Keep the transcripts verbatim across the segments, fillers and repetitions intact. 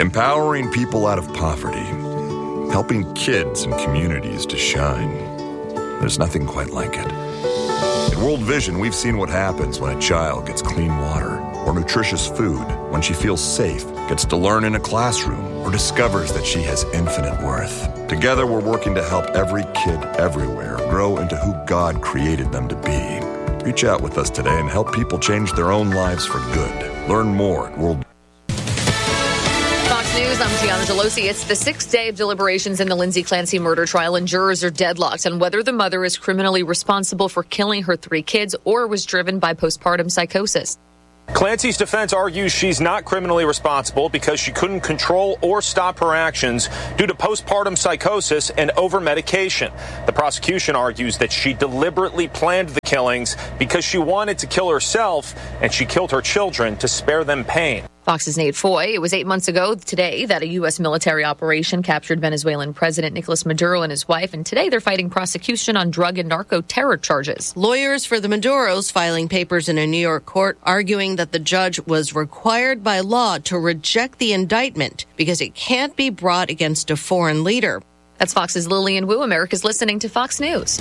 Empowering people out of poverty. Helping kids and communities to shine. There's nothing quite like it. At World Vision, we've seen what happens when a child gets clean water or nutritious food, when she feels safe, gets to learn in a classroom, or discovers that she has infinite worth. Together, we're working to help every kid everywhere grow into who God created them to be. Reach out with us today and help people change their own lives for good. Learn more at World Fox News, I'm Gianna Delosi. It's the sixth day of deliberations in the Lindsay Clancy murder trial, and jurors are deadlocked on whether the mother is criminally responsible for killing her three kids or was driven by postpartum psychosis. Clancy's defense argues she's not criminally responsible because she couldn't control or stop her actions due to postpartum psychosis and over-medication. The prosecution argues that she deliberately planned the killings because she wanted to kill herself, and she killed her children to spare them pain. Fox's Nate Foy. It was eight months ago today that a U S military operation captured Venezuelan President Nicolas Maduro and his wife, and today they're fighting prosecution on drug and narco terror charges. Lawyers for the Maduros filing papers in a New York court arguing that the judge was required by law to reject the indictment because it can't be brought against a foreign leader. That's Fox's Lillian Wu. America's listening to Fox News.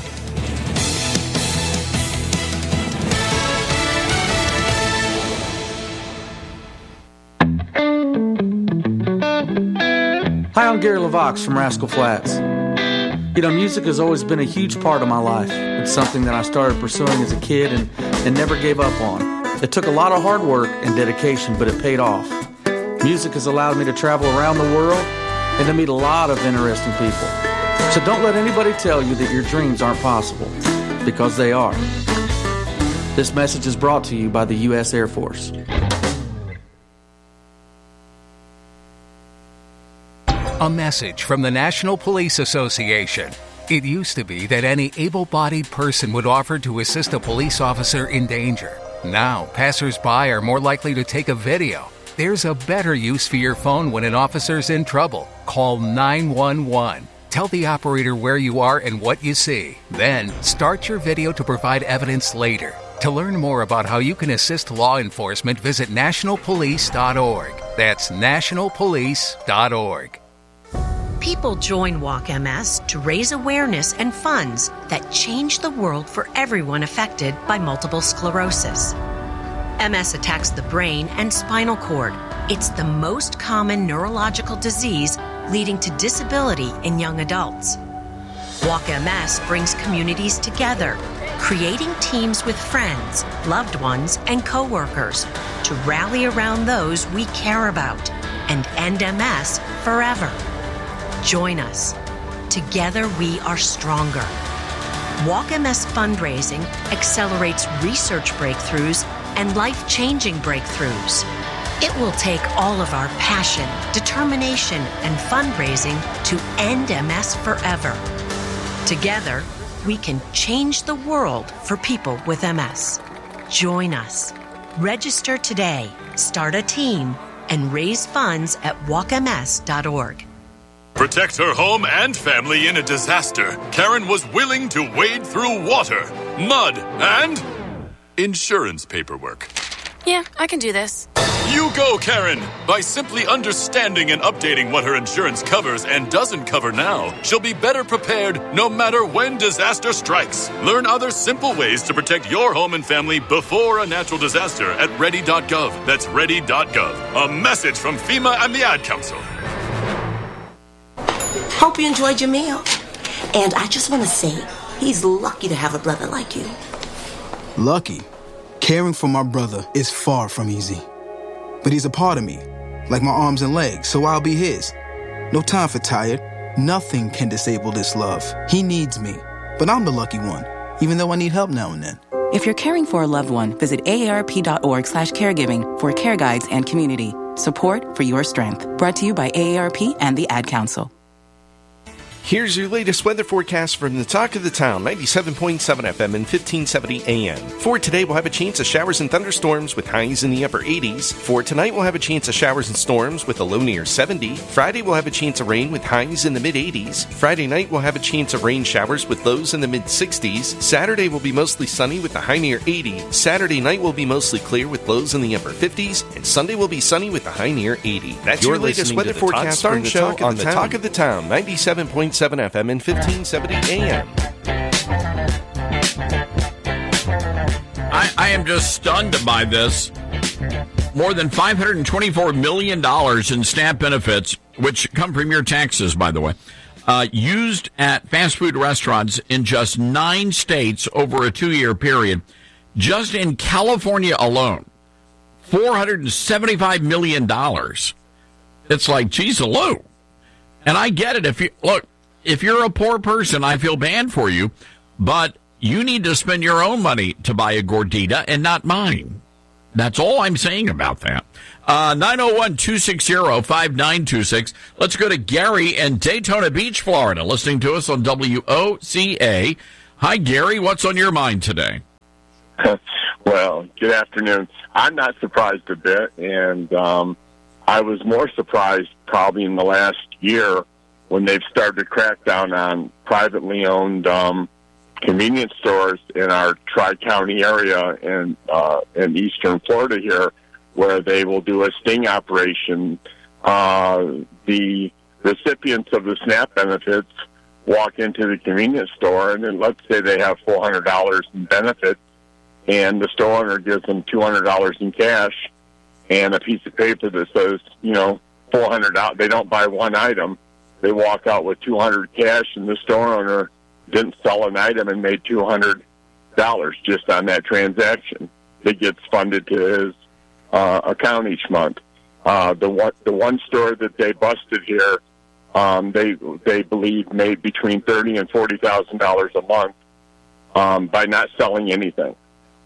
Hi, I'm Gary LaVox from Rascal Flatts. You know, music has always been a huge part of my life. It's something that I started pursuing as a kid and, and never gave up on. It took a lot of hard work and dedication, but it paid off. Music has allowed me to travel around the world and to meet a lot of interesting people. So don't let anybody tell you that your dreams aren't possible, because they are. This message is brought to you by the U S Air Force. A message from the National Police Association. It used to be that any able-bodied person would offer to assist a police officer in danger. Now, passers-by are more likely to take a video. There's a better use for your phone when an officer's in trouble. Call nine one one. Tell the operator where you are and what you see. Then, start your video to provide evidence later. To learn more about how you can assist law enforcement, visit national police dot org. That's national police dot org. People join Walk M S to raise awareness and funds that change the world for everyone affected by multiple sclerosis. M S attacks the brain and spinal cord. It's the most common neurological disease leading to disability in young adults. Walk M S brings communities together, creating teams with friends, loved ones, and coworkers to rally around those we care about and end M S forever. Join us. Together we are stronger. Walk M S fundraising accelerates research breakthroughs and life-changing breakthroughs. It will take all of our passion, determination, and fundraising to end M S forever. Together, we can change the world for people with M S. Join us. Register today, start a team, and raise funds at walk m s dot org. Protect her home and family in a disaster. Karen was willing to wade through water, mud, and insurance paperwork. Yeah, I can do this. You go, Karen! By simply understanding and updating what her insurance covers and doesn't cover now, she'll be better prepared no matter when disaster strikes. Learn other simple ways to protect your home and family before a natural disaster at ready dot gov. That's ready dot gov. A message from FEMA and the Ad Council. Hope you enjoyed your meal. And I just want to say, he's lucky to have a brother like you. Lucky? Caring for my brother is far from easy. But he's a part of me, like my arms and legs, so I'll be his. No time for tired. Nothing can disable this love. He needs me, but I'm the lucky one, even though I need help now and then. If you're caring for a loved one, visit A A R P dot org slash caregiving for care guides and community. Support for your strength. Brought to you by A A R P and the Ad Council. Here's your latest weather forecast from the Talk of the Town, ninety-seven point seven F M and fifteen seventy A M. For today, we'll have a chance of showers and thunderstorms with highs in the upper eighties. For tonight, we'll have a chance of showers and storms with a low near seventy. Friday, we'll have a chance of rain with highs in the mid-eighties. Friday night, we'll have a chance of rain showers with lows in the mid-sixties. Saturday will be mostly sunny with a high near eighty. Saturday night will be mostly clear with lows in the upper fifties. And Sunday will be sunny with a high near eighty. That's You're your latest weather forecast from the Talk on the Talk of the Town, ninety-seven point seven F M and fifteen seventy A M. I, I am just stunned by this. More than five hundred twenty-four million dollars in SNAP benefits, which come from your taxes, by the way, uh, used at fast food restaurants in just nine states over a two-year period. Just in California alone, four hundred seventy-five million dollars. It's like, geez, hello. And I get it. If you look, if you're a poor person, I feel bad for you, but you need to spend your own money to buy a gordita and not mine. That's all I'm saying about that. Uh, nine oh one, two six zero, five nine two six. Let's go to Gary in Daytona Beach, Florida, listening to us on W O C A. Hi, Gary. What's on your mind today? Well, good afternoon. I'm not surprised a bit, and um, I was more surprised probably in the last year when they've started to crack down on privately owned um, convenience stores in our Tri-County area in, uh, in eastern Florida here, where they will do a sting operation. Uh, the recipients of the SNAP benefits walk into the convenience store, and then let's say they have four hundred dollars in benefits, and the store owner gives them two hundred dollars in cash and a piece of paper that says, you know, four hundred dollars. They don't buy one item. They walk out with two hundred dollars cash, and the store owner didn't sell an item and made two hundred dollars just on that transaction. It gets funded to his uh, account each month. Uh, the one the one store that they busted here, um, they they believe made between thirty and forty thousand dollars a month um, by not selling anything.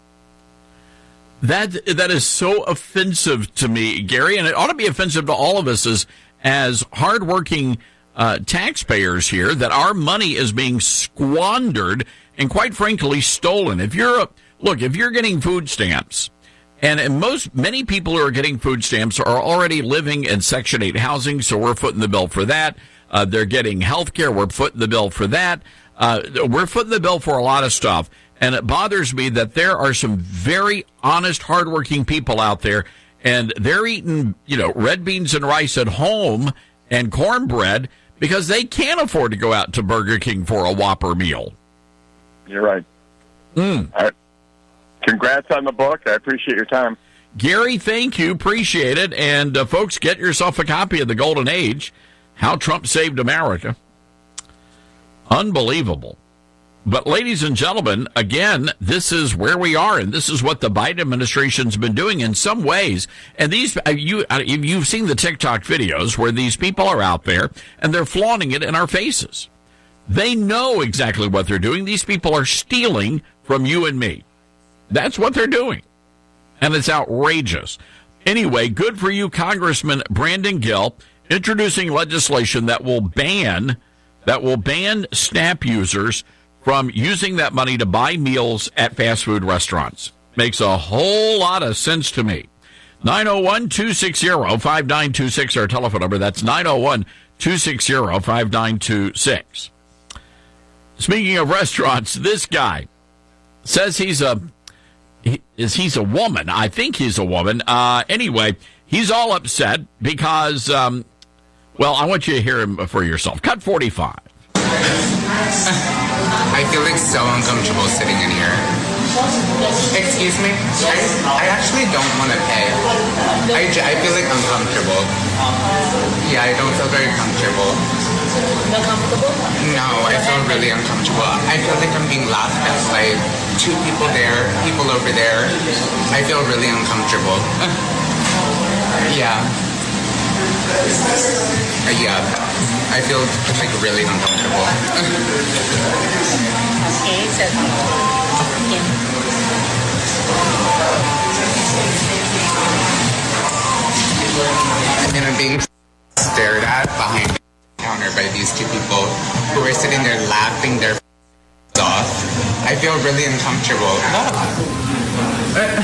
That that is so offensive to me, Gary, and it ought to be offensive to all of us as as hardworking uh, taxpayers here, that our money is being squandered and, quite frankly, stolen. If you're a, look, if you're getting food stamps, and, and most many people who are getting food stamps are already living in Section eight housing, so we're footing the bill for that. Uh, they're getting health care, we're footing the bill for that. Uh, we're footing the bill for a lot of stuff. And it bothers me that there are some very honest, hardworking people out there, and they're eating, you know, red beans and rice at home and cornbread because they can't afford to go out to Burger King for a Whopper meal. You're right. Mm. All right. Congrats on the book. I appreciate your time. Gary, thank you. Appreciate it. And, uh, folks, get yourself a copy of The Golden Age, How Trump Saved America. Unbelievable. But, ladies and gentlemen, again, this is where we are, and this is what the Biden administration's been doing in some ways. And these, you, you've seen the TikTok videos where these people are out there, and they're flaunting it in our faces. They know exactly what they're doing. These people are stealing from you and me. That's what they're doing. And it's outrageous. Anyway, good for you, Congressman Brandon Gill, introducing legislation that will ban, that will ban SNAP users from using that money to buy meals at fast food restaurants. Makes a whole lot of sense to me. nine oh one, two six zero, five nine two six, our telephone number. That's nine oh one, two six zero, five nine two six. Speaking of restaurants, this guy says he's a, he, is he's a woman. I think he's a woman. Uh, anyway, he's all upset because, um, well, I want you to hear him for yourself. Cut forty-five. I feel like so uncomfortable sitting in here. Excuse me? I, I actually don't want to pay. I, I feel like uncomfortable. Yeah, I don't feel very comfortable. Not comfortable? No, I feel really uncomfortable. I feel like I'm being laughed at by two people there, people over there. I feel really uncomfortable. Yeah. Uh, yeah. I feel like really uncomfortable. Okay, so yeah. And I'm being stared at behind counter by these two people who were sitting there laughing their f- off. I feel really uncomfortable. Uh,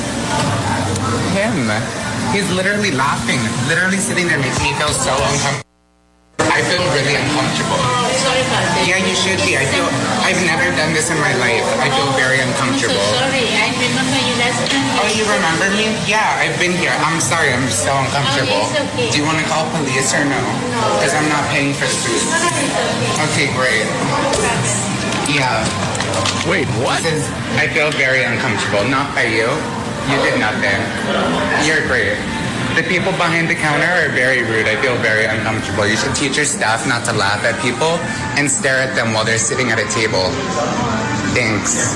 him. He's literally laughing, literally sitting there making me feel so uncomfortable. I feel really uncomfortable. Sorry about this. Yeah, you should be. I feel, I've never done this in my life. I feel very uncomfortable. I'm so sorry. I remember you last time. Oh, you remember me? Yeah, I've been here. I'm sorry. I'm so uncomfortable. Oh, it's okay. Do you want to call police or no? Because I'm not paying for the food. Okay, great. Yeah. Wait, what? This is, I feel very uncomfortable. Not by you. You did nothing. You're great. The people behind the counter are very rude. I feel very uncomfortable. You should teach your staff not to laugh at people and stare at them while they're sitting at a table. Thanks.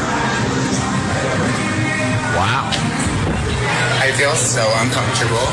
Wow. I feel so uncomfortable.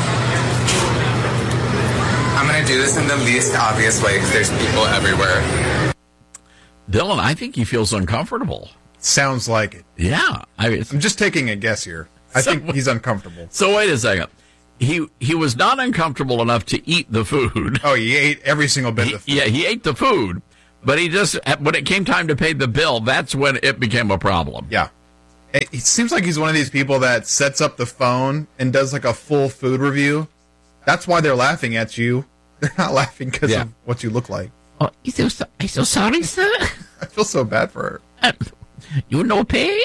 I'm going to do this in the least obvious way because there's people everywhere. Dylan, I think he feels uncomfortable. Sounds like it. Yeah. I mean, I'm just taking a guess here. I so, think he's uncomfortable. So wait a second. He he was not uncomfortable enough to eat the food. Oh, he ate every single bit he, of the food. Yeah, he ate the food, but he just, when it came time to pay the bill, that's when it became a problem. Yeah. It, it seems like he's one of these people that sets up the phone and does like a full food review. That's why they're laughing at you. They're not laughing because yeah. of what you look like. Oh, I'm so, so, I'm so sorry, sir. I feel so bad for her. Uh, you no pay?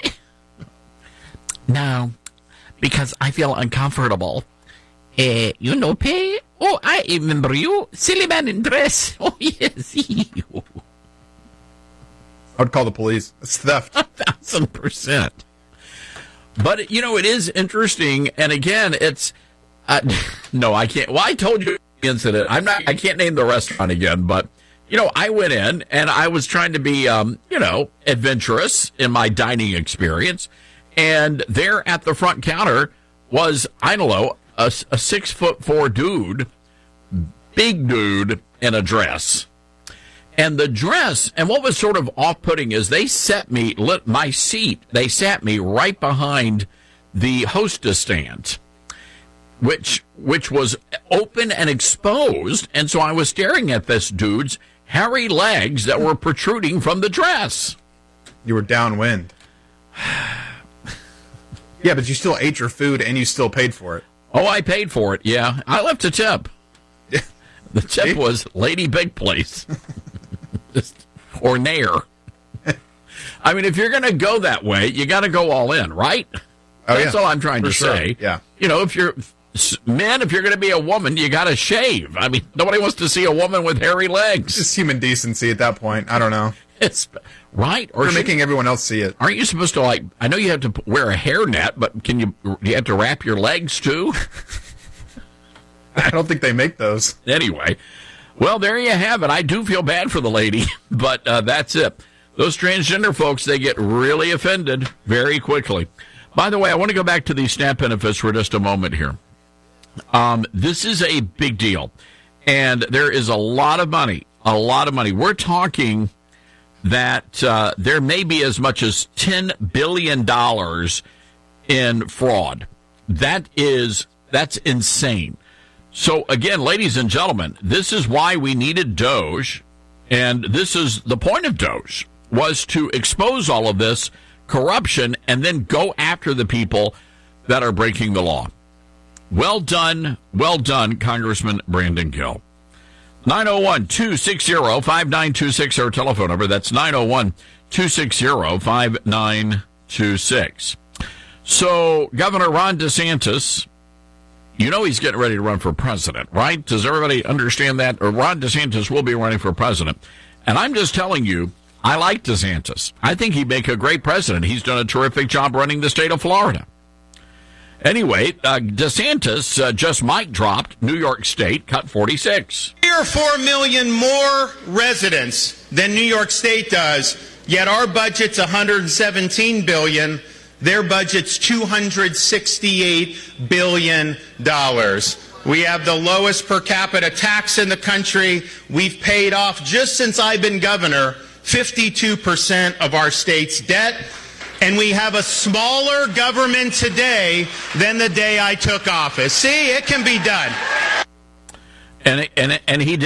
No, because I feel uncomfortable. Uh, you no pay? Oh, I remember you. Silly man in dress. Oh, yes, you. I would call the police. It's theft. A thousand percent. But, you know, it is interesting. And again, it's, uh, no, I can't. Well, I told you the incident. I'm not, I can't name the restaurant again, but, you know, I went in and I was trying to be, um, you know, adventurous in my dining experience. And there at the front counter was, I don't know, a, a six foot four dude, big dude in a dress. And the dress, and what was sort of off-putting is they set me, lit my seat, they sat me right behind the hostess stand, which which was open and exposed. And so I was staring at this dude's hairy legs that were protruding from the dress. You were downwind. Yeah, but you still ate your food and you still paid for it. Oh, I paid for it, yeah. I left a tip. The tip was Lady Big Place. Or Nair. I mean, if you're going to go that way, you got to go all in, right? Oh, That's yeah. all I'm trying for to sure. say. Yeah. You know, if you're men, if you're going to be a woman, you got to shave. I mean, nobody wants to see a woman with hairy legs. It's just human decency at that point. I don't know. It's right. Or you're should, making everyone else see it. Aren't you supposed to, like, I know you have to wear a hairnet, but can you, do you have to wrap your legs too? I don't think they make those. Anyway, well, there you have it. I do feel bad for the lady, but uh, that's it. Those transgender folks, they get really offended very quickly. By the way, I want to go back to these SNAP benefits for just a moment here. Um, this is a big deal, and there is a lot of money, a lot of money. We're talking that uh, there may be as much as ten billion dollars in fraud. That is, that's insane. So, again, ladies and gentlemen, this is why we needed Doge, and this is the point of Doge, was to expose all of this corruption and then go after the people that are breaking the law. Well done, well done, Congressman Brandon Gill. nine oh one, two six zero, five nine two six, our telephone number. That's nine oh one, two six zero, five nine two six. So, Governor Ron DeSantis, you know he's getting ready to run for president, right? Does everybody understand that? Or Ron DeSantis will be running for president. And I'm just telling you, I like DeSantis. I think he'd make a great president. He's done a terrific job running the state of Florida. Anyway, uh, DeSantis uh, just mic dropped New York State, cut forty-six. Three or four million more residents than New York State does, yet our budget's one hundred seventeen billion dollars. Their budget's two hundred sixty-eight billion dollars. We have the lowest per capita tax in the country. We've paid off, just since I've been governor, fifty-two percent of our state's debt. And we have a smaller government today than the day I took office. See, it can be done. And and and he did it.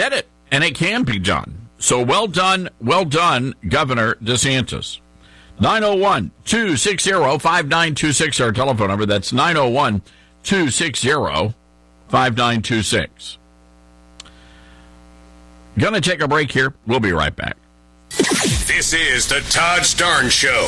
and it can be done. So well done, well done, Governor DeSantis. nine oh one, two six zero, five nine two six, our telephone number. That's nine oh one, two six zero, five nine two six. Gonna take a break here. We'll be right back. This is the Todd Starnes Show.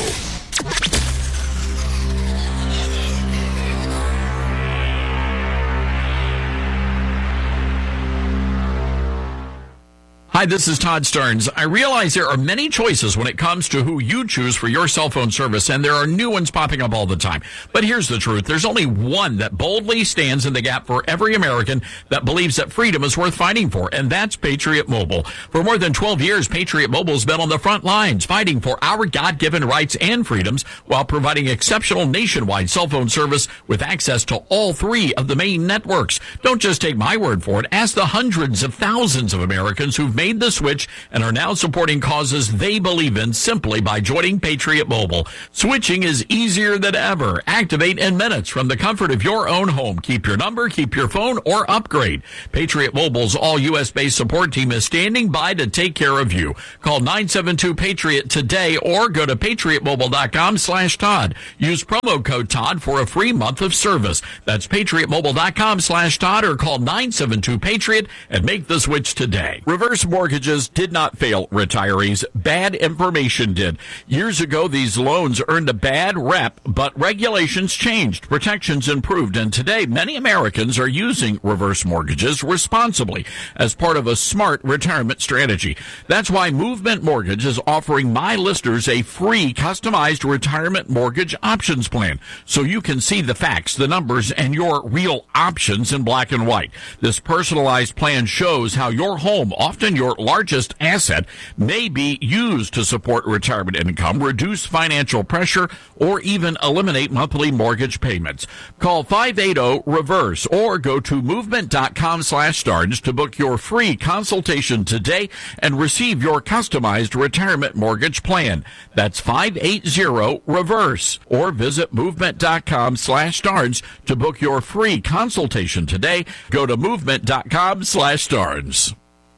Hi, this is Todd Starnes. I realize there are many choices when it comes to who you choose for your cell phone service, and there are new ones popping up all the time. But here's the truth. There's only one that boldly stands in the gap for every American that believes that freedom is worth fighting for, and that's Patriot Mobile. For more than twelve years, Patriot Mobile's been on the front lines fighting for our God-given rights and freedoms while providing exceptional nationwide cell phone service with access to all three of the main networks. Don't just take my word for it. Ask the hundreds of thousands of Americans who've made the switch and are now supporting causes they believe in simply by joining Patriot Mobile. Switching is easier than ever. Activate in minutes from the comfort of your own home. Keep your number, keep your phone, or upgrade. Patriot Mobile's all-U S-based support team is standing by to take care of you. Call nine seven two PATRIOT today or go to patriotmobile.com slash Todd. Use promo code Todd for a free month of service. That's patriotmobile.com slash Todd or call nine seven two PATRIOT and make the switch today. Reverse mortgages did not fail retirees. Bad information did. Years ago, these loans earned a bad rep, but regulations changed, protections improved, and today many Americans are using reverse mortgages responsibly as part of a smart retirement strategy. That's why Movement Mortgage is offering my listeners a free customized retirement mortgage options plan so you can see the facts, the numbers, and your real options in black and white. This personalized plan shows how your home, often your largest asset, may be used to support retirement income, reduce financial pressure, or even eliminate monthly mortgage payments. Call five eight zero, REVERSE or go to movement.com slash Starnes to book your free consultation today and receive your customized retirement mortgage plan. That's five eight zero, REVERSE or visit movement.com slash Starnes to book your free consultation today. Go to movement.com slash Starnes.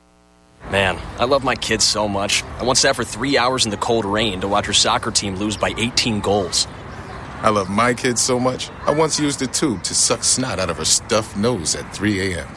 Man, I love my kids so much. I once sat for three hours in the cold rain to watch her soccer team lose by eighteen goals. I love my kids so much, I once used a tube to suck snot out of her stuffed nose at three a.m.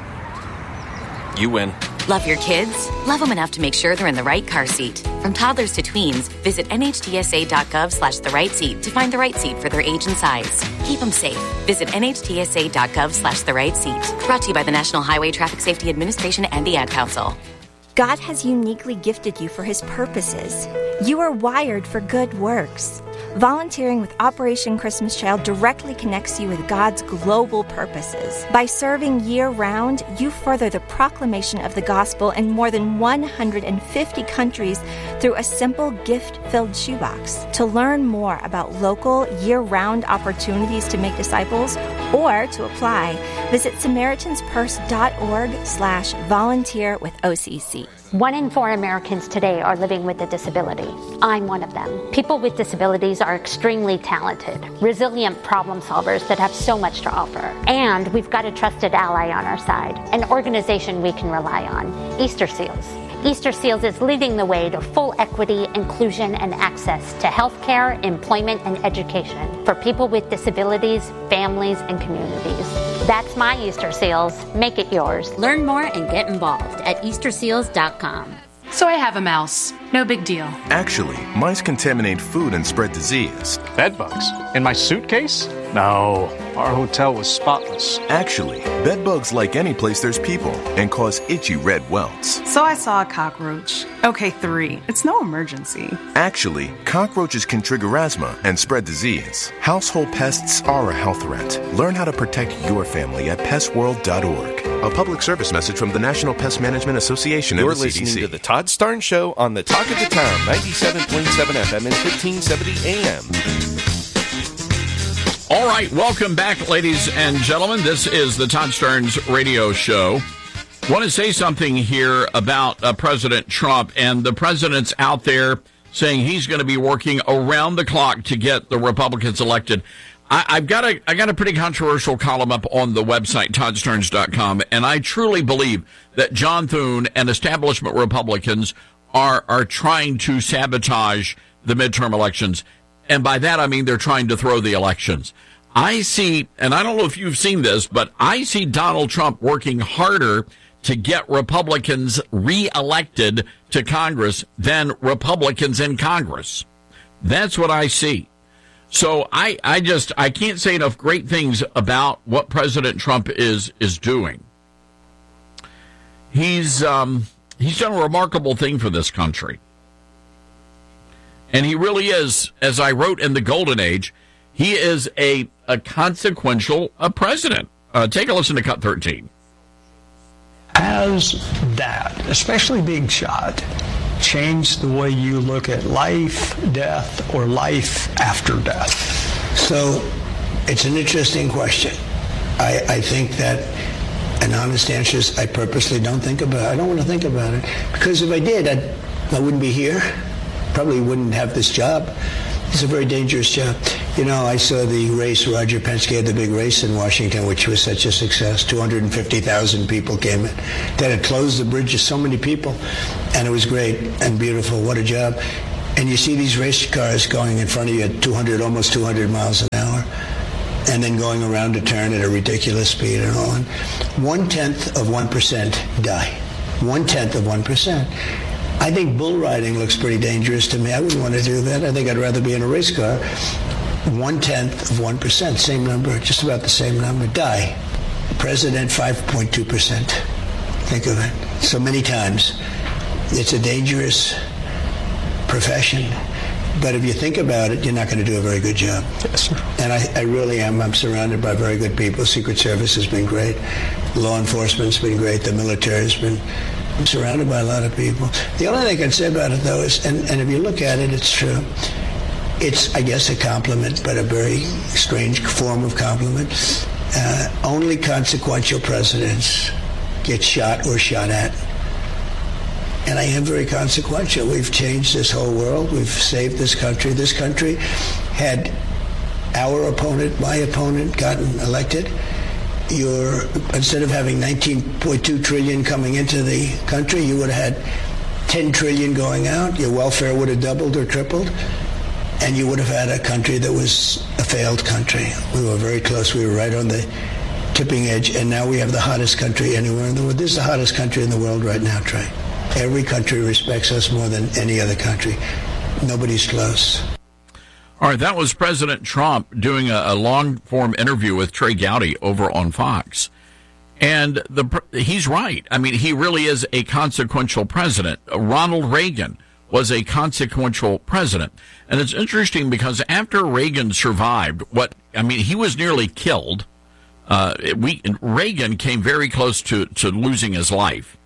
You win. Love your kids? Love them enough to make sure they're in the right car seat. From toddlers to tweens, visit nhtsa.gov slash the right seat to find the right seat for their age and size. Keep them safe. Visit nhtsa.gov slash the right seat. Brought to you by the National Highway Traffic Safety Administration and the Ad Council. God has uniquely gifted you for His purposes. You are wired for good works. Volunteering with Operation Christmas Child directly connects you with God's global purposes. By serving year-round, you further the proclamation of the gospel in more than one hundred fifty countries through a simple gift-filled shoebox. To learn more about local, year-round opportunities to make disciples or to apply, visit SamaritansPurse.org slash volunteer with O C C. One in four Americans today are living with a disability. I'm one of them. People with disabilities are extremely talented, resilient problem solvers that have so much to offer. And we've got a trusted ally on our side, an organization we can rely on, Easter Seals. Easter Seals is leading the way to full equity, inclusion, and access to healthcare, employment, and education for people with disabilities, families, and communities. That's my Easter Seals. Make it yours. Learn more and get involved at easter seals dot com. So I have a mouse. No big deal. Actually, mice contaminate food and spread disease. Bed bugs? In my suitcase? No, our hotel was spotless. Actually, bed bugs like any place there's people and cause itchy red welts. So I saw a cockroach. Okay, three. It's no emergency. Actually, cockroaches can trigger asthma and spread disease. Household pests are a health threat. Learn how to protect your family at pest world dot org. A public service message from the National Pest Management Association You're and the C D C. You're listening to the Todd Starnes Show on the Talk of the Town, ninety-seven point seven F M and fifteen seventy A M. All right, welcome back, ladies and gentlemen. This is the Todd Starnes Radio Show. Want to say something here about uh, President Trump, and the president's out there saying he's going to be working around the clock to get the Republicans elected. I, I've got a I got a pretty controversial column up on the website todd stearns dot com, and I truly believe that John Thune and establishment Republicans are are trying to sabotage the midterm elections, and by that I mean they're trying to throw the elections. I see, and I don't know if you've seen this, but I see Donald Trump working harder to get Republicans reelected to Congress than Republicans in Congress. That's what I see. So I, I just, I can't say enough great things about what President Trump is, is doing. He's, um, he's done a remarkable thing for this country. And he really is, as I wrote in the Golden Age, he is a, a consequential a president. Uh, take a listen to Cut thirteen. Has that, especially Big Shot, changed the way you look at life, death, or life after death? So it's an interesting question. I, I think that an honest answer is I purposely don't think about it. I don't want to think about it. Because if I did, I'd, I wouldn't be here. Probably wouldn't have this job. It's a very dangerous job. You know, I saw the race, Roger Penske had the big race in Washington, which was such a success. two hundred fifty thousand people came in. That had closed the bridge to so many people, and it was great and beautiful. What a job. And you see these race cars going in front of you at two hundred, almost two hundred miles an hour, and then going around a turn at a ridiculous speed and all. One-tenth of one percent die. One-tenth of one percent. I think bull riding looks pretty dangerous to me. I wouldn't want to do that. I think I'd rather be in a race car. One-tenth of one percent, same number, just about the same number, die. President, five point two percent. Think of it. So many times. It's a dangerous profession. But if you think about it, you're not going to do a very good job. Yes, sir. And I, I really am. I'm surrounded by very good people. Secret Service has been great. Law enforcement's been great. The military has been... I'm surrounded by a lot of people. The only thing I can say about it, though, is, and, and if you look at it, it's true. It's, I guess, a compliment, but a very strange form of compliment. Uh, only consequential presidents get shot or shot at. And I am very consequential. We've changed this whole world. We've saved this country. This country had our opponent, my opponent, gotten elected. You're, instead of having nineteen point two trillion coming into the country, you would have had ten trillion going out. Your welfare would have doubled or tripled, and you would have had a country that was a failed country. We were very close. We were right on the tipping edge, and now we have the hottest country anywhere in the world. This is the hottest country in the world right now, Trey. Every country respects us more than any other country. Nobody's close. All right, that was President Trump doing a, a long-form interview with Trey Gowdy over on Fox. And the he's right. I mean, he really is a consequential president. Ronald Reagan was a consequential president. And it's interesting because after Reagan survived, what I mean, he was nearly killed. Uh, we Reagan came very close to, to losing his life.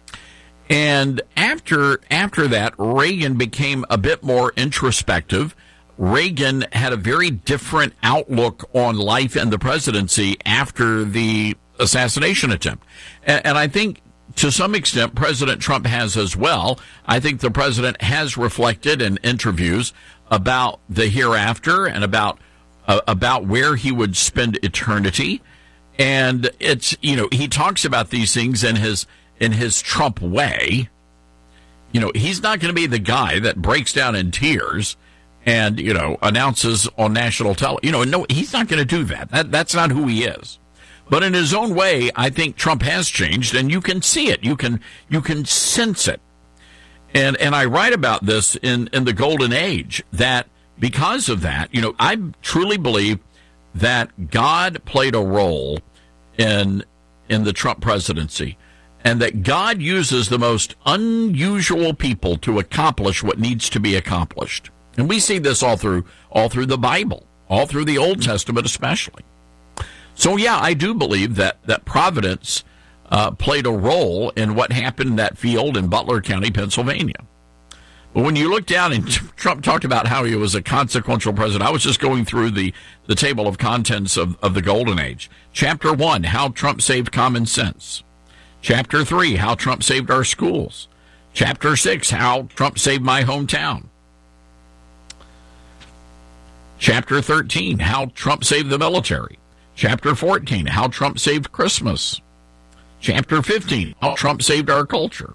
And after after that, Reagan became a bit more introspective. Reagan had a very different outlook on life and the presidency after the assassination attempt. And, and I think to some extent President Trump has as well. I think the president has reflected in interviews about the hereafter and about uh, about where he would spend eternity. And it's, you know, he talks about these things in his in his Trump way. You know, he's not going to be the guy that breaks down in tears and, you know, announces on national television. You know, no, he's not going to do that. That. That's not who he is. But in his own way, I think Trump has changed, and you can see it. You can you can sense it. And and I write about this in, in the Golden Age, that because of that, you know, I truly believe that God played a role in in the Trump presidency, and that God uses the most unusual people to accomplish what needs to be accomplished. And we see this all through all through the Bible, all through the Old Testament especially. So, yeah, I do believe that, that Providence uh, played a role in what happened in that field in Butler County, Pennsylvania. But when you look down, and Trump talked about how he was a consequential president, I was just going through the, the table of contents of, of the Golden Age. Chapter one, how Trump saved common sense. Chapter three, how Trump saved our schools. Chapter six, how Trump saved my hometown. Chapter thirteen, how Trump saved the military. Chapter fourteen, how Trump saved Christmas. Chapter fifteen, how Trump saved our culture.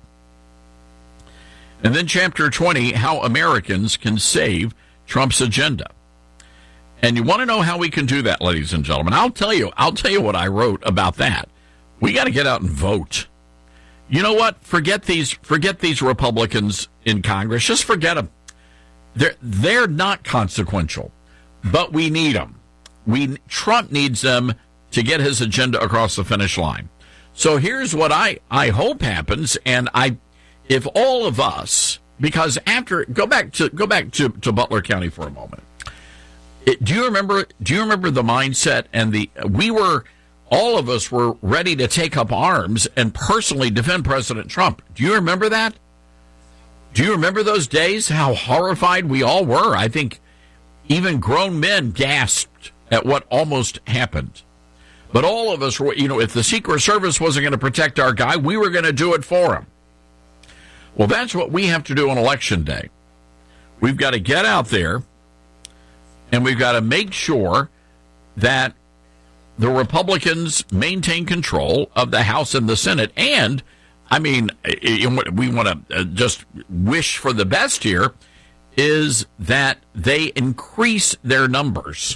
And then Chapter twenty, how Americans can save Trump's agenda. And you want to know how we can do that, ladies and gentlemen? I'll tell you. I'll tell you what I wrote about that. We got to get out and vote. You know what? Forget these. Forget these Republicans in Congress. Just forget them. They're they're not consequential, but we need them. We Trump needs them to get his agenda across the finish line. So here's what I I hope happens, and I. If all of us, because after go back to go back to, to Butler County for a moment. It, do you remember? Do you remember the mindset and the we were all of us were ready to take up arms and personally defend President Trump. Do you remember that? Do you remember those days? How horrified we all were. I think even grown men gasped at what almost happened. But all of us were, you know, if the Secret Service wasn't going to protect our guy, we were going to do it for him. Well, that's what we have to do on Election Day. We've got to get out there, and we've got to make sure that the Republicans maintain control of the House and the Senate. And, I mean, we want to just wish for the best here, is that they increase their numbers.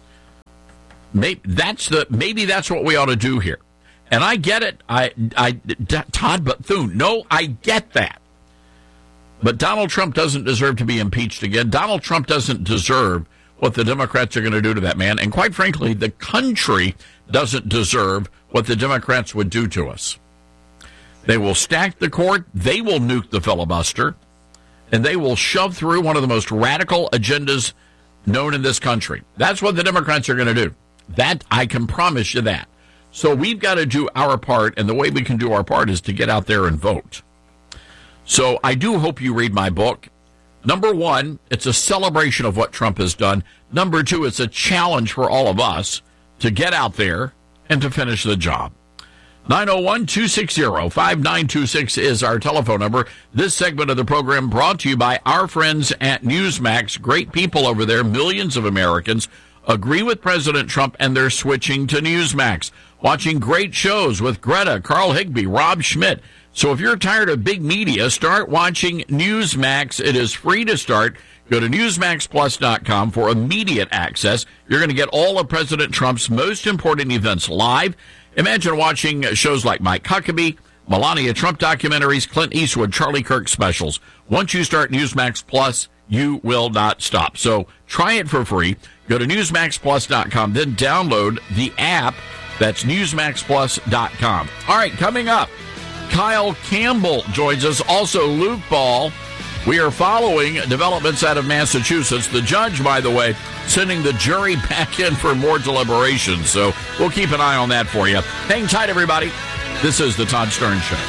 Maybe that's the maybe that's what we ought to do here. And I get it. I, I, Todd Bethune, no, I get that. But Donald Trump doesn't deserve to be impeached again. Donald Trump doesn't deserve what the Democrats are going to do to that man. And quite frankly, the country doesn't deserve what the Democrats would do to us. They will stack the court. They will nuke the filibuster. And they will shove through one of the most radical agendas known in this country. That's what the Democrats are going to do. That, I can promise you that. So we've got to do our part, and the way we can do our part is to get out there and vote. So I do hope you read my book. Number one, it's a celebration of what Trump has done. Number two, it's a challenge for all of us to get out there and to finish the job. nine oh one, two six zero, five nine two six is our telephone number. This segment of the program brought to you by our friends at Newsmax. Great people over there. Millions of Americans agree with President Trump, and they're switching to Newsmax. Watching great shows with Greta, Carl Higbie, Rob Schmidt. So if you're tired of big media, start watching Newsmax. It is free to start. Go to newsmax plus dot com for immediate access. You're going to get all of President Trump's most important events live. Imagine watching shows like Mike Huckabee, Melania Trump documentaries, Clint Eastwood, Charlie Kirk specials. Once you start Newsmax Plus, you will not stop. So try it for free. Go to newsmax plus dot com, then download the app. That's newsmax plus dot com. All right, coming up, Kyle Campbell joins us. Also, Luke Ball. We are following developments out of Massachusetts. The judge, by the way, sending the jury back in for more deliberations. So we'll keep an eye on that for you. Hang tight, everybody. This is the Todd Stern Show.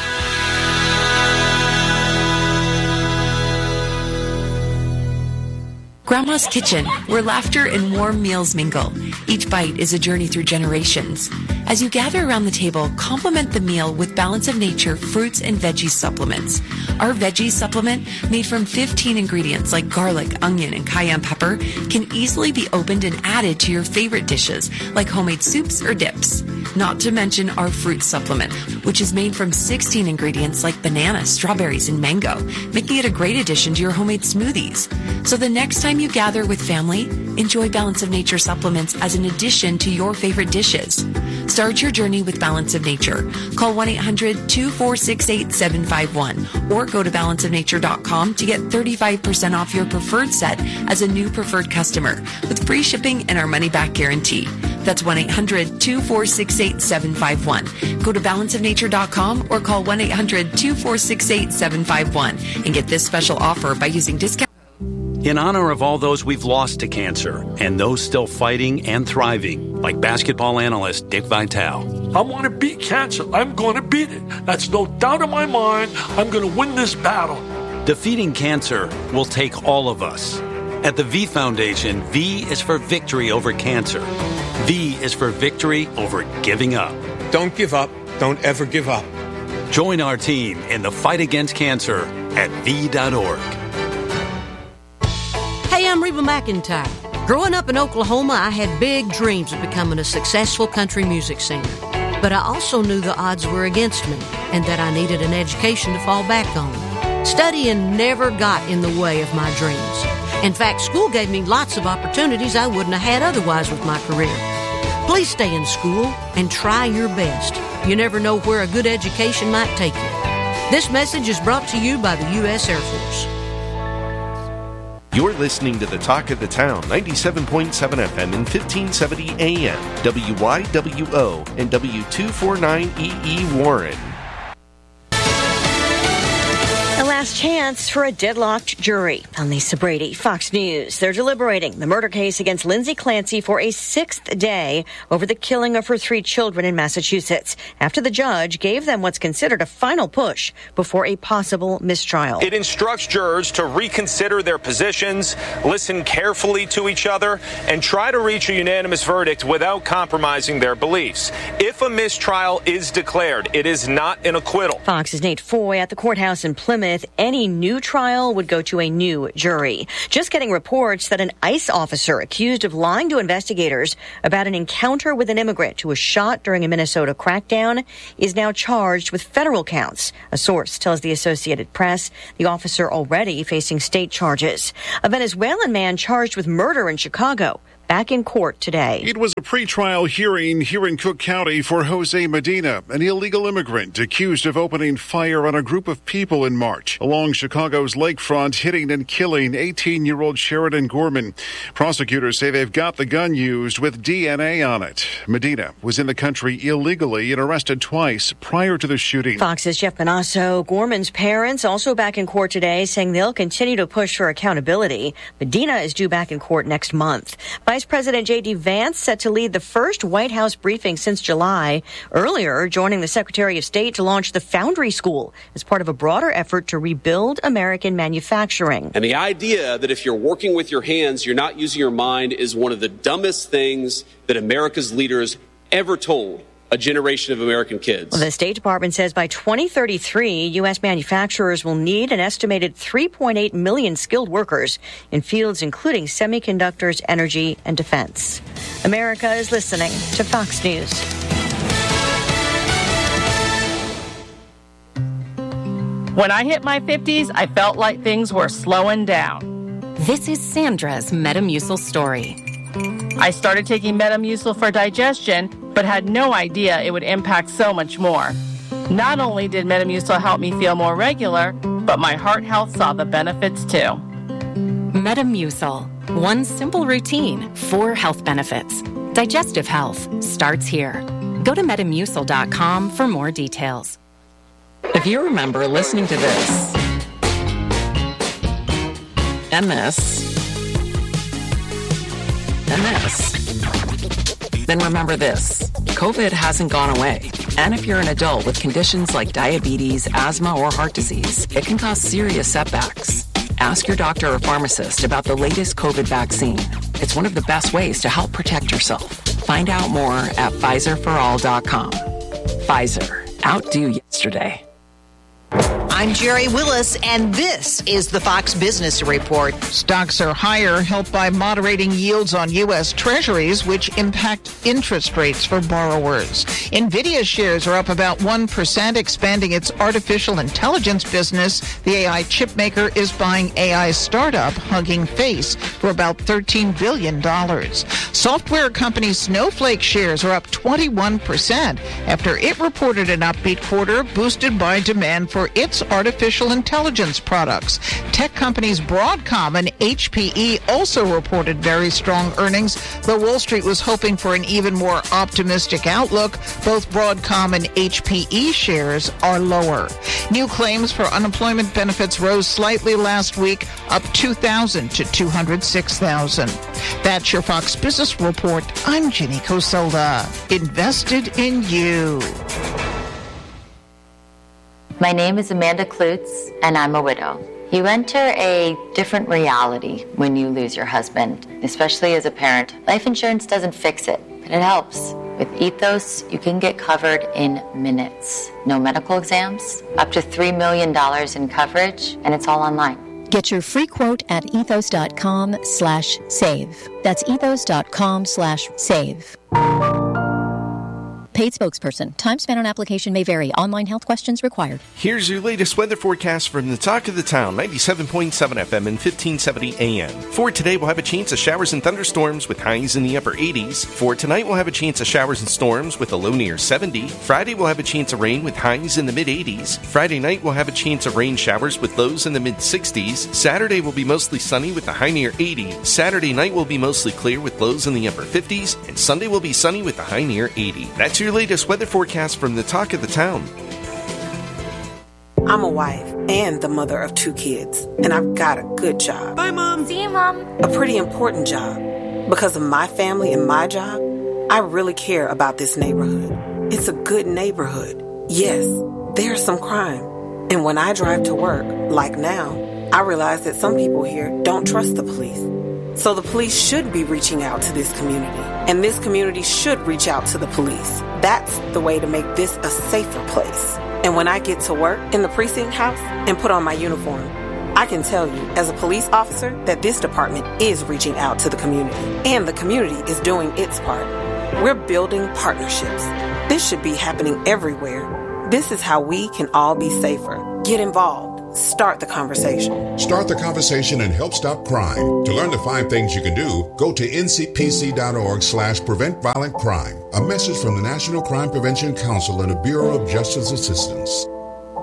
Grandma's Kitchen, where laughter and warm meals mingle. Each bite is a journey through generations. As you gather around the table, complement the meal with Balance of Nature fruits and veggie supplements. Our veggie supplement, made from fifteen ingredients like garlic, onion, and cayenne pepper, can easily be opened and added to your favorite dishes, like homemade soups or dips. Not to mention our fruit supplement, which is made from sixteen ingredients like banana, strawberries, and mango, making it a great addition to your homemade smoothies. So the next time you gather with family, enjoy Balance of Nature supplements as an addition to your favorite dishes. Start your journey with Balance of Nature. Call one eight hundred, two four six, eight seven five one or go to balance of nature dot com to get thirty-five percent off your preferred set as a new preferred customer with free shipping and our money-back guarantee. That's one eight hundred, two four six, eight seven five one. Go to balance of nature dot com or call one eight hundred, two four six, eight seven five one and get this special offer by using discount. In honor of all those we've lost to cancer and those still fighting and thriving, like basketball analyst Dick Vitale. I want to beat cancer. I'm going to beat it. That's no doubt in my mind. I'm going to win this battle. Defeating cancer will take all of us. At the V Foundation, V is for victory over cancer. V is for victory over giving up. Don't give up. Don't ever give up. Join our team in the fight against cancer at V dot org. Hey, I'm Reba McEntire. Growing up in Oklahoma, I had big dreams of becoming a successful country music singer. But I also knew the odds were against me and that I needed an education to fall back on. Studying never got in the way of my dreams. In fact, school gave me lots of opportunities I wouldn't have had otherwise with my career. Please stay in school and try your best. You never know where a good education might take you. This message is brought to you by the U S Air Force. You're listening to the Talk of the Town, ninety-seven point seven F M and fifteen seventy A M, W Y W O and W two forty-nine E E Warren. A last chance for a deadlocked jury. I'm Lisa Brady, Fox News. They're deliberating the murder case against Lindsay Clancy for a sixth day over the killing of her three children in Massachusetts, after the judge gave them what's considered a final push before a possible mistrial. It instructs jurors to reconsider their positions, listen carefully to each other, and try to reach a unanimous verdict without compromising their beliefs. If a mistrial is declared, it is not an acquittal. Fox's Nate Foy at the courthouse in Plymouth. Any new trial would go to a new jury. Just getting reports that an ICE officer accused of lying to investigators about an encounter with an immigrant who was shot during a Minnesota crackdown is now charged with federal counts. A source tells the Associated Press the officer already facing state charges. A Venezuelan man charged with murder in Chicago back in court today. It was a pretrial hearing here in Cook County for Jose Medina, an illegal immigrant accused of opening fire on a group of people in March along Chicago's lakefront, hitting and killing eighteen-year-old Sheridan Gorman. Prosecutors say they've got the gun used with D N A on it. Medina was in the country illegally and arrested twice prior to the shooting. Fox's Jeff Manasso. Gorman's parents also back in court today, saying they'll continue to push for accountability. Medina is due back in court next month. Vice President J D. Vance set to lead the first White House briefing since July, earlier joining the Secretary of State to launch the Foundry School as part of a broader effort to rebuild American manufacturing. And the idea that if you're working with your hands, you're not using your mind is one of the dumbest things that America's leaders ever told a generation of American kids. Well, the State Department says by twenty thirty-three, U S manufacturers will need an estimated three point eight million skilled workers in fields including semiconductors, energy, and defense. America is listening to Fox News. When I hit my fifties, I felt like things were slowing down. This is Sandra's Metamucil story. I started taking Metamucil for digestion, but had no idea it would impact so much more. Not only did Metamucil help me feel more regular, but my heart health saw the benefits too. Metamucil. One simple routine, four health benefits. Digestive health starts here. Go to metamucil dot com for more details. If you remember listening to this and this and this, then remember this. COVID hasn't gone away. And if you're an adult with conditions like diabetes, asthma, or heart disease, it can cause serious setbacks. Ask your doctor or pharmacist about the latest COVID vaccine. It's one of the best ways to help protect yourself. Find out more at Pfizer for all dot com. Pfizer. Outdo yesterday. I'm Jerry Willis, and this is the Fox Business Report. Stocks are higher, helped by moderating yields on U S Treasuries, which impact interest rates for borrowers. NVIDIA shares are up about one percent, expanding its artificial intelligence business. The A I chip maker is buying A I startup Hugging Face for about thirteen billion dollars. Software company Snowflake shares are up twenty-one percent after it reported an upbeat quarter boosted by demand for its artificial intelligence products. Tech companies Broadcom and H P E also reported very strong earnings, though Wall Street was hoping for an even more optimistic outlook. Both Broadcom and H P E shares are lower. New claims for unemployment benefits rose slightly last week, up two thousand to two hundred six thousand. That's your Fox Business Report. I'm Ginny Coselda. Invested in you. My name is Amanda Klutz, and I'm a widow. You enter a different reality when you lose your husband, especially as a parent. Life insurance doesn't fix it, but it helps. With Ethos, you can get covered in minutes. No medical exams, up to three million dollars in coverage, and it's all online. Get your free quote at ethos.com slash save. That's ethos.com slash save. Paid spokesperson. Time spent on application may vary. Online health questions required. Here's your latest weather forecast from the Talk of the Town, ninety-seven point seven F M and fifteen seventy A M. For today, we'll have a chance of showers and thunderstorms with highs in the upper eighties. For tonight, we'll have a chance of showers and storms with a low near seventy. Friday, we'll have a chance of rain with highs in the mid-eighties. Friday night, we'll have a chance of rain showers with lows in the mid-sixties. Saturday will be mostly sunny with a high near eighty. Saturday night will be mostly clear with lows in the upper fifties. And Sunday will be sunny with a high near eighty. That's your latest weather forecast from the Talk of the Town. I'm a wife and the mother of two kids, and I've got a good job. Bye, Mom. See you, Mom. A pretty important job. Because of my family and my job, I really care about this neighborhood. It's a good neighborhood. Yes, there's some crime. And when I drive to work, like now, I realize that some people here don't trust the police. So the police should be reaching out to this community, and this community should reach out to the police. That's the way to make this a safer place. And when I get to work in the precinct house and put on my uniform, I can tell you as a police officer that this department is reaching out to the community, and the community is doing its part. We're building partnerships. This should be happening everywhere. This is how we can all be safer. Get involved. Start the conversation. Start the conversation and help stop crime. To learn the five things you can do, go to ncpc.org slash prevent violent crime. A message from the National Crime Prevention Council and the Bureau of Justice Assistance.